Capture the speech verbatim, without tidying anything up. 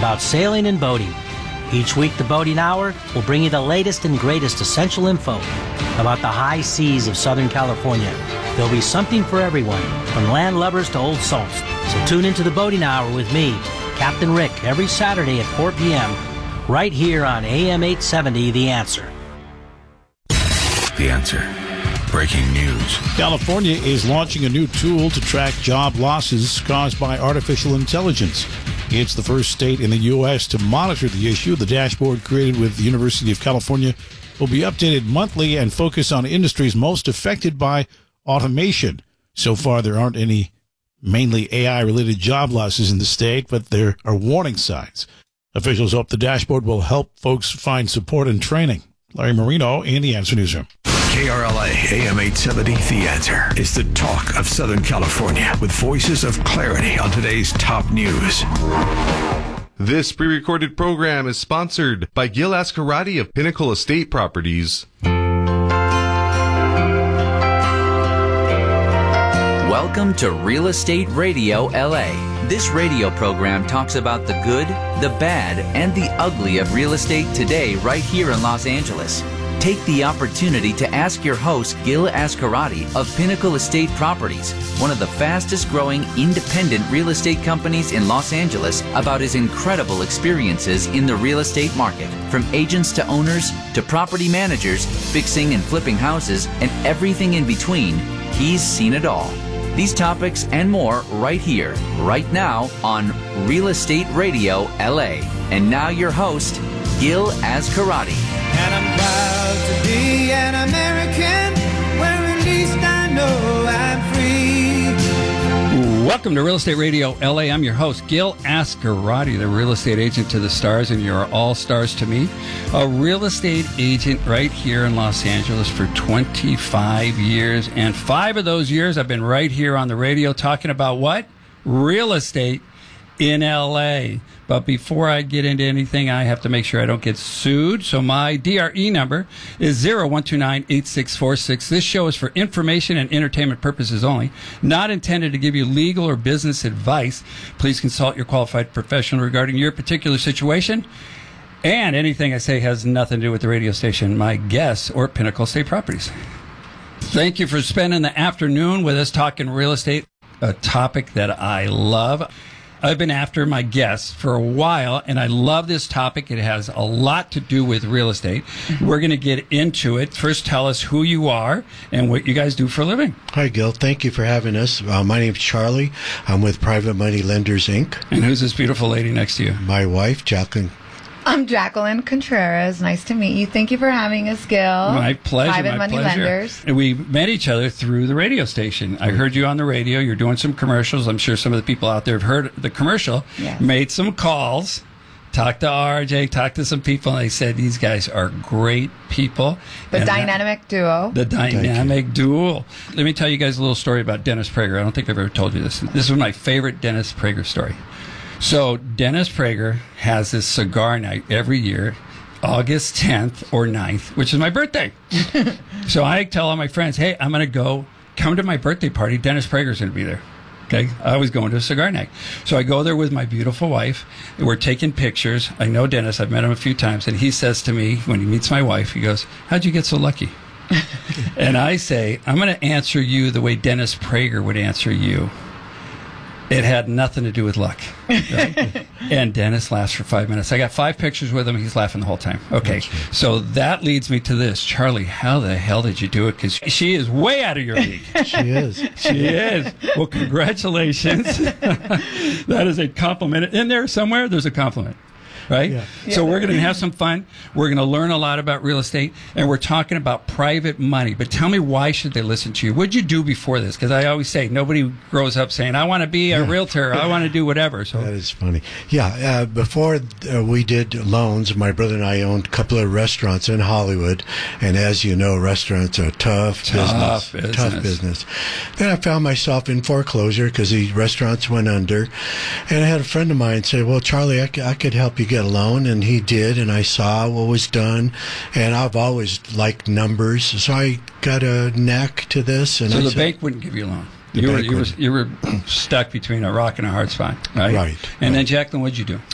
about sailing and boating. Each week, the Boating Hour will bring you the latest and greatest essential info about the high seas of Southern California. There'll be something for everyone, from landlubbers to old salts. So tune into the Boating Hour with me, Captain Rick, every Saturday at four p.m., right here on A M eight seventy, The Answer. The Answer. Breaking news. California is launching a new tool to track job losses caused by artificial intelligence. It's the first state in the U S to monitor the issue. The dashboard created with the University of California will be updated monthly and focus on industries most affected by automation. So far, there aren't any mainly A I-related job losses in the state, but there are warning signs. Officials hope the dashboard will help folks find support and training. Larry Marino in the Answer Newsroom. K R L A A M eight seventy, The Answer, is the talk of Southern California with voices of clarity on today's top news. This pre-recorded program is sponsored by Gil Ascarati of Pinnacle Estate Properties. Welcome to Real Estate Radio L A. This radio program talks about the good, the bad, and the ugly of real estate today right here in Los Angeles. Take the opportunity to ask your host, Gil Ascarati of Pinnacle Estate Properties, one of the fastest growing independent real estate companies in Los Angeles, about his incredible experiences in the real estate market. From agents to owners to property managers, fixing and flipping houses, and everything in between, he's seen it all. These topics and more right here, right now on Real Estate Radio L A. And now your host, Gil Ascarati. And I'm proud to be an American, where at least I know I'm free. Welcome to Real Estate Radio L A. I'm your host, Gil Ascarati, the real estate agent to the stars, and you're all stars to me. A real estate agent right here in Los Angeles for twenty-five years, and five of those years I've been right here on the radio talking about what? Real estate in L A. But before I get into anything, I have to make sure I don't get sued. So my D R E number is zero one two nine, eight six four six. This show is for information and entertainment purposes only, not intended to give you legal or business advice. Please consult your qualified professional regarding your particular situation. And anything I say has nothing to do with the radio station, my guests, or Pinnacle Estate Properties. Thank you for spending the afternoon with us talking real estate, a topic that I love. I've been after my guests for a while, and I love this topic. It has a lot to do with real estate. We're going to get into it. First, tell us who you are and what you guys do for a living. Hi, Gil. Thank you for having us. Uh, my name's Charlie. I'm with Private Money Lenders, Incorporated. And who's this beautiful lady next to you? My wife, Jacqueline. I'm Jacqueline Contreras. Nice to meet you. Thank you for having us, Gil. My pleasure. Private my Money pleasure. Lenders. And we met each other through the radio station. I heard you on the radio. You're doing some commercials. I'm sure some of the people out there have heard the commercial. Yes. Made some calls. Talked to R J. Talked to some people. And they said these guys are great people. The and dynamic duo. The dynamic duo. Let me tell you guys a little story about Dennis Prager. I don't think I've ever told you this. This was my favorite Dennis Prager story. So Dennis Prager has this cigar night every year, August tenth or ninth, which is my birthday. So I tell all my friends, hey, I'm going to go, come to my birthday party. Dennis Prager's going to be there. Okay, I was going to a cigar night. So I go there with my beautiful wife. We're taking pictures. I know Dennis. I've met him a few times. And he says to me, when he meets my wife, he goes, how'd you get so lucky? And I say, I'm going to answer you the way Dennis Prager would answer you. It had nothing to do with luck. Right? And Dennis laughs for five minutes. I got five pictures with him. He's laughing the whole time. Okay, so that leads me to this. Charlie, how the hell did you do it? Because she is way out of your league. She is. She is. Well, congratulations. That is a compliment. In there somewhere, there's a compliment. Right? Yeah. So we're going to have some fun. We're going to learn a lot about real estate, and we're talking about private money. But tell me, why should they listen to you? What'd you do before this? Because I always say, nobody grows up saying, I want to be a Yeah. realtor. I want to do whatever. So That is funny. Yeah, uh, before uh, we did loans, my brother and I owned a couple of restaurants in Hollywood. And as you know, restaurants are tough, Tough business. business. Tough business. Then I found myself in foreclosure because the restaurants went under. And I had a friend of mine say, well, Charlie, I, c- I could help you get a loan. And he did, and I saw what was done. And I've always liked numbers, so I got a knack to this. And So I the said, bank wouldn't give you a loan. The You were, bank you, were, wouldn't. you were stuck between a rock and a hard spot, right? Right, And then, right. Jacqueline, what'd you do?